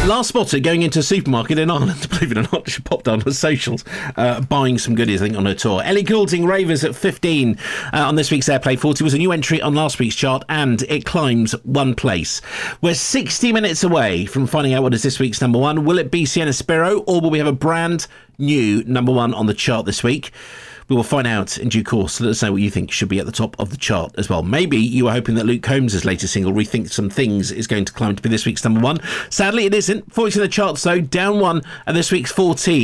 Last spotter going into a supermarket in Ireland, believe it or not. She popped on her socials, buying some goodies, I think, on her tour. Ellie Goulding, Ravers at 15 on this week's Airplay 40 was a new entry on last week's chart, and it climbs one place. We're 60 minutes away from finding out what is this week's number one. Will it be Sienna Spiro, or will we have a brand new number one on the chart this week? We will find out in due course. So let us know what you think should be at the top of the chart as well. Maybe you were hoping that Luke Combs' latest single, Rethink Some Things, is going to climb to be this week's number one. Sadly, it isn't. 40 in the charts, though, down one at this week's 14.